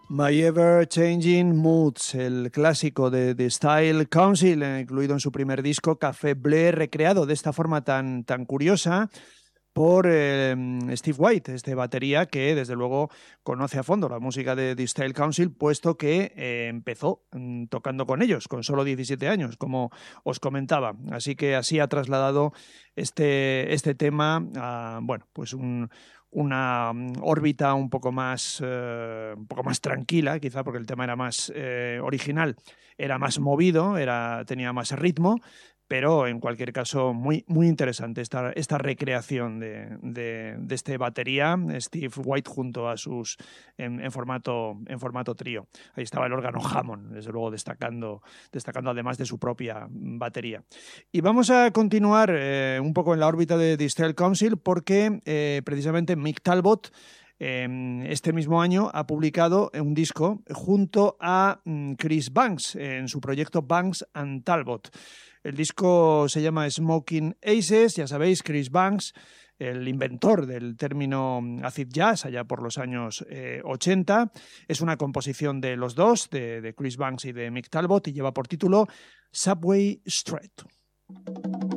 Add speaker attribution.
Speaker 1: My Ever Changing Moods, el clásico de The Style Council, incluido en su primer disco, Café Bleu, recreado de esta forma tan curiosa por Steve White, este batería que desde luego conoce a fondo la música de The Style Council, puesto que empezó tocando con ellos, con solo 17 años, como os comentaba. Así que así ha trasladado este tema a, bueno, pues una órbita un poco más tranquila, quizá porque el tema era más original, era más movido, tenía más ritmo, pero en cualquier caso muy interesante esta recreación de este batería, Steve White junto a sus en formato trío. Ahí estaba el órgano Hammond, desde luego destacando además de su propia batería. Y vamos a continuar un poco en la órbita de The Style Council porque precisamente Mick Talbot este mismo año ha publicado un disco junto a Chris Banks en su proyecto Banks and Talbot. El disco se llama Smoking Aces, ya sabéis, Chris Banks, el inventor del término acid jazz allá por los años 80. Es una composición de los dos, de Chris Banks y de Mick Talbot, y lleva por título Subway Street.